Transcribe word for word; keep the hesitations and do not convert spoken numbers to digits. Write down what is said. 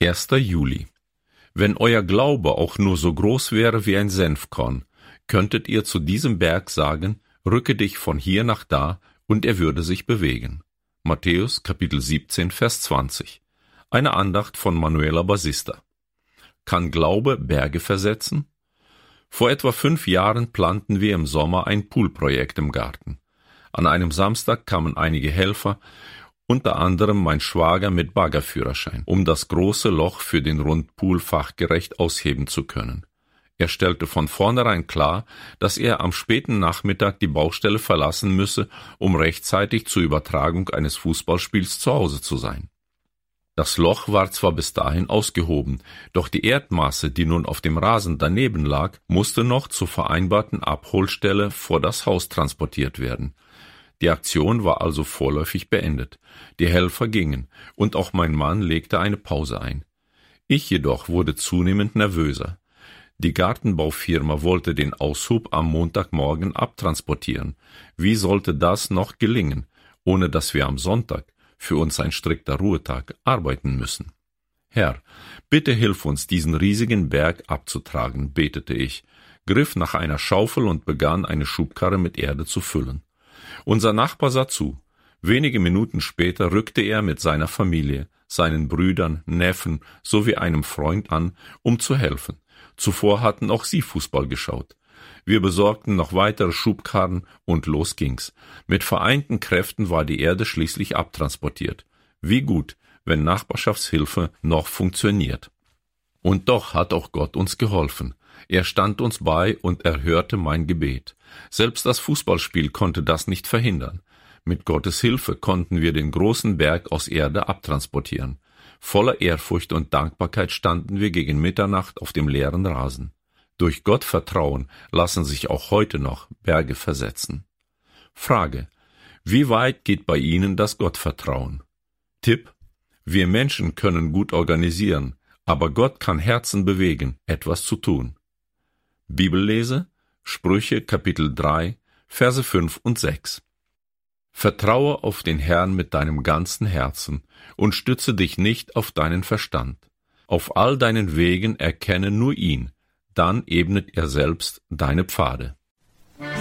erster Juli. Wenn euer Glaube auch nur so groß wäre wie ein Senfkorn, könntet ihr zu diesem Berg sagen, rücke dich von hier nach da, und er würde sich bewegen. Matthäus Kapitel siebzehn, Vers zwanzig. Eine Andacht von Manuela Basista. Kann Glaube Berge versetzen? Vor etwa fünf Jahren planten wir im Sommer ein Poolprojekt im Garten. An einem Samstag kamen einige Helfer, unter anderem mein Schwager mit Baggerführerschein, um das große Loch für den Rundpool fachgerecht ausheben zu können. Er stellte von vornherein klar, dass er am späten Nachmittag die Baustelle verlassen müsse, um rechtzeitig zur Übertragung eines Fußballspiels zu Hause zu sein. Das Loch war zwar bis dahin ausgehoben, doch die Erdmasse, die nun auf dem Rasen daneben lag, musste noch zur vereinbarten Abholstelle vor das Haus transportiert werden. Die Aktion war also vorläufig beendet. Die Helfer gingen, und auch mein Mann legte eine Pause ein. Ich jedoch wurde zunehmend nervöser. Die Gartenbaufirma wollte den Aushub am Montagmorgen abtransportieren. Wie sollte das noch gelingen, ohne dass wir am Sonntag, für uns ein strikter Ruhetag, arbeiten müssen? Herr, bitte hilf uns, diesen riesigen Berg abzutragen, betete ich, griff nach einer Schaufel und begann, eine Schubkarre mit Erde zu füllen. Unser Nachbar sah zu. Wenige Minuten später rückte er mit seiner Familie, seinen Brüdern, Neffen sowie einem Freund an, um zu helfen. Zuvor hatten auch sie Fußball geschaut. Wir besorgten noch weitere Schubkarren und los ging's. Mit vereinten Kräften war die Erde schließlich abtransportiert. Wie gut, wenn Nachbarschaftshilfe noch funktioniert. Und doch hat auch Gott uns geholfen. Er stand uns bei und erhörte mein Gebet. Selbst das Fußballspiel konnte das nicht verhindern. Mit Gottes Hilfe konnten wir den großen Berg aus Erde abtransportieren. Voller Ehrfurcht und Dankbarkeit standen wir gegen Mitternacht auf dem leeren Rasen. Durch Gottvertrauen lassen sich auch heute noch Berge versetzen. Frage: Wie weit geht bei Ihnen das Gottvertrauen? Tipp: Wir Menschen können gut organisieren, aber Gott kann Herzen bewegen, etwas zu tun. Bibellese: Sprüche Kapitel drei, Verse fünf und sechs. Vertraue auf den Herrn mit deinem ganzen Herzen und stütze dich nicht auf deinen Verstand. Auf all deinen Wegen erkenne nur ihn, dann ebnet er selbst deine Pfade.